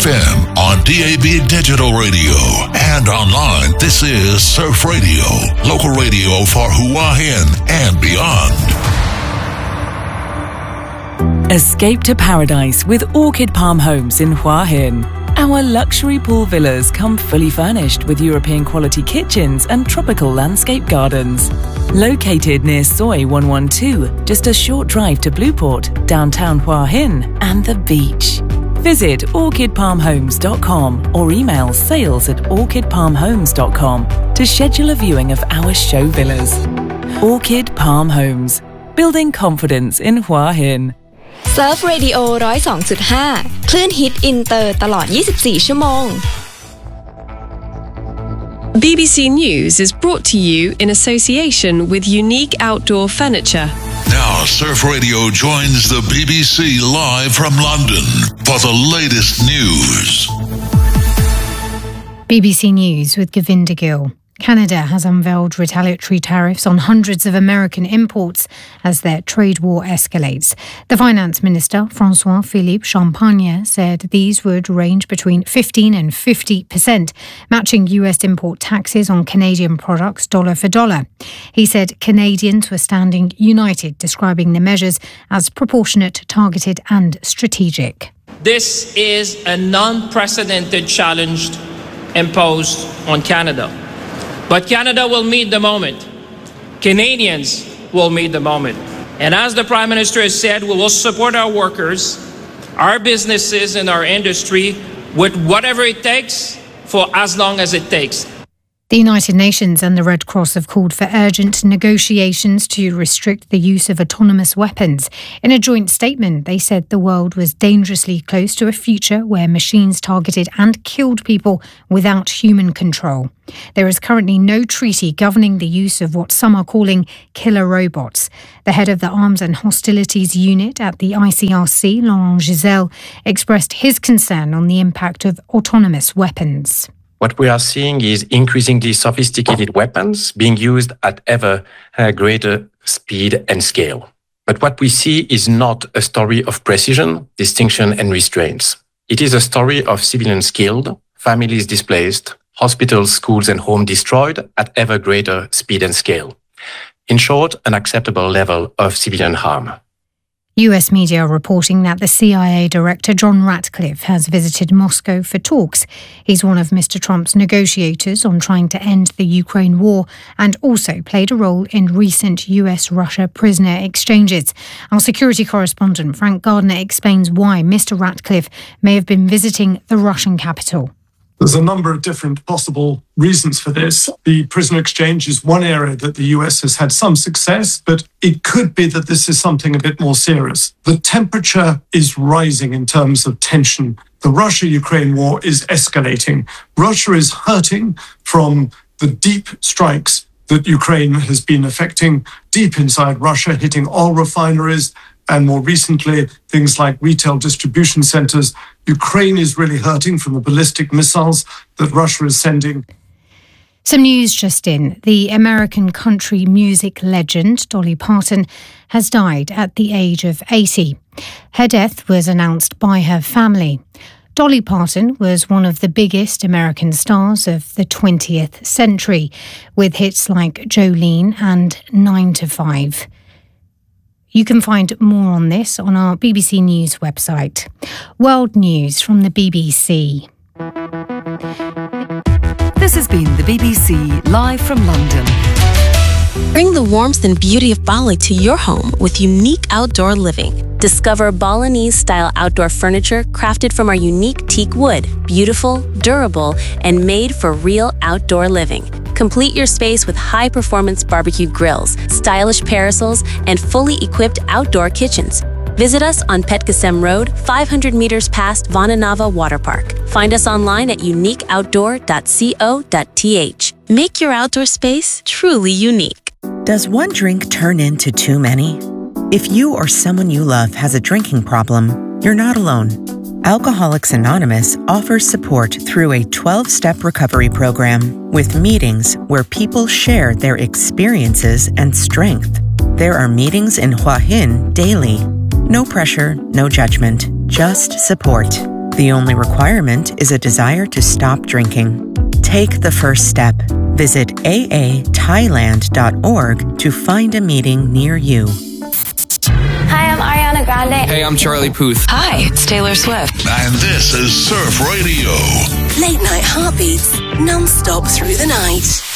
FM on DAB Digital Radio and online. This is Surf Radio, local radio for Hua Hin and beyond. Escape to paradise with Orchid Palm Homes in Hua Hin. Our luxury pool villas come fully furnished with European quality kitchens and tropical landscape gardens. Located near Soi 112, just a short drive to Blueport, downtown Hua Hin and the beach. Visit orchidpalmhomes.com or email sales@orchidpalmhomes.com to schedule a viewing of our show villas. Orchid Palm Homes, building confidence in Hua Hin. Surf Radio 102.5 คลื่นฮิตอินเตอร์ตลอด 24 ชั่วโมง BBC News is brought to you in association with Unique Outdoor Furniture. Now, Surf Radio joins the BBC live from London for the latest news. BBC News with Govinda Gill. Canada has unveiled retaliatory tariffs on hundreds of American imports as their trade war escalates. The Finance Minister, François-Philippe Champagne, said these would range between 15% and 50%, matching US import taxes on Canadian products dollar for dollar. He said Canadians were standing united, describing the measures as proportionate, targeted and strategic. This is an unprecedented challenge imposed on Canada. But Canada will meet the moment. Canadians will meet the moment. And as the Prime Minister has said, we will support our workers, our businesses and our industry with whatever it takes for as long as it takes. The United Nations and the Red Cross have called for urgent negotiations to restrict the use of autonomous weapons. In a joint statement, they said the world was dangerously close to a future where machines targeted and killed people without human control. There is currently no treaty governing the use of what some are calling killer robots. The head of the Arms and Hostilities Unit at the ICRC, Laurent Giselle, expressed his concern on the impact of autonomous weapons. What we are seeing is increasingly sophisticated weapons being used at ever greater speed and scale. But what we see is not a story of precision, distinction, and restraints. It is a story of civilians killed, families displaced, hospitals, schools, and homes destroyed at ever greater speed and scale. In short, an unacceptable level of civilian harm. US media are reporting that the CIA Director John Ratcliffe has visited Moscow for talks. He's one of Mr. Trump's negotiators on trying to end the Ukraine war and also played a role in recent US-Russia prisoner exchanges. Our security correspondent Frank Gardner explains why Mr. Ratcliffe may have been visiting the Russian capital. There's a number of different possible reasons for this. The prisoner exchange is one area that the US has had some success, but it could be that this is something a bit more serious. The temperature is rising in terms of tension. The Russia-Ukraine war is escalating. Russia is hurting from the deep strikes that Ukraine has been affecting deep inside Russia, hitting oil refineries, and more recently, things like retail distribution centers. Ukraine is really hurting from the ballistic missiles that Russia is sending. Some news just in. The American country music legend Dolly Parton has died at the age of 80. Her death was announced by her family. Dolly Parton was one of the biggest American stars of the 20th century, with hits like Jolene and 9 to 5. You can find more on this on our BBC News website. World news from the BBC. This has been the BBC live from London. Bring the warmth and beauty of Bali to your home with unique outdoor living. Discover Balinese-style outdoor furniture crafted from our unique teak wood, beautiful, durable, and made for real outdoor living. Complete your space with high-performance barbecue grills, stylish parasols, and fully equipped outdoor kitchens. Visit us on Petkasem Road, 500 meters past Vananava Water Park. Find us online at uniqueoutdoor.co.th. Make your outdoor space truly unique. Does one drink turn into too many? If you or someone you love has a drinking problem, you're not alone. Alcoholics Anonymous offers support through a 12-step recovery program with meetings where people share their experiences and strength. There are meetings in Hua Hin daily. No pressure, no judgment, just support. The only requirement is a desire to stop drinking. Take the first step. Visit athailand.org to find a meeting near you. Hi, I'm Ariana Grande. Hey, I'm Charlie Puth. Hi, it's Taylor Swift. And this is Surf Radio. Late night heartbeats, non-stop through the night.